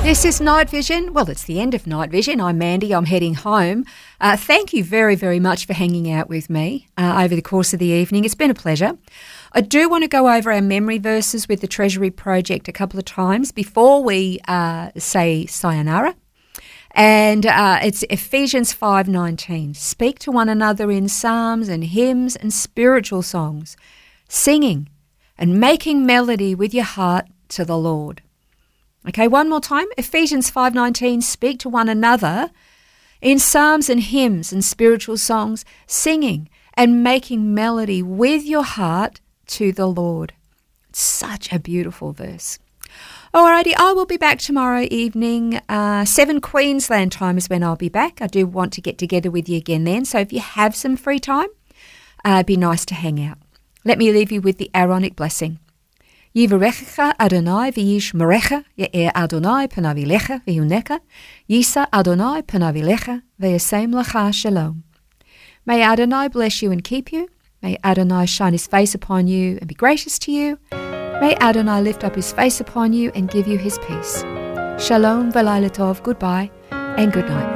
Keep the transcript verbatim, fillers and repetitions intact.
This is Night Vision. Well, it's the end of Night Vision. I'm Mandy. I'm heading home. Uh, thank you very, very much for hanging out with me uh, over the course of the evening. It's been a pleasure. I do want to go over our memory verses with the Treasury Project a couple of times before we uh, say sayonara. And uh, it's Ephesians five nineteen. Speak to one another in psalms and hymns and spiritual songs, singing and making melody with your heart to the Lord. Okay, one more time. Ephesians five nineteen. Speak to one another in psalms and hymns and spiritual songs, singing and making melody with your heart to the Lord. It's such a beautiful verse. Alrighty, I will be back tomorrow evening. Uh, seven Queensland time is when I'll be back. I do want to get together with you again then. So if you have some free time, uh, it'd be nice to hang out. Let me leave you with the Aaronic blessing. Yivarechecha Adonai v'yishmerecha, Ye'er Adonai panav elecha v'yuneka, Yisa Adonai panav elecha v'yasem lecha shalom. May Adonai bless you and keep you. May Adonai shine his face upon you and be gracious to you. May Adonai lift up his face upon you and give you his peace. Shalom v'layla tov, goodbye and good night.